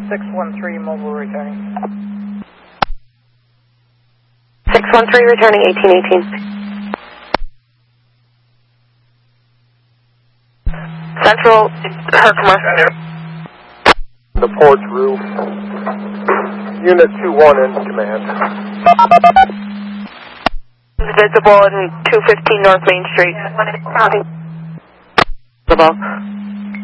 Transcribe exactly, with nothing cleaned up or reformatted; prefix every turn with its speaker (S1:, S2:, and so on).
S1: six one three, mobile returning.
S2: six one three, returning eighteen eighteen. Central, Herkimer.
S3: The porch roof. Unit two one in command.
S2: Visible in two fifteen North Main Street. Visible.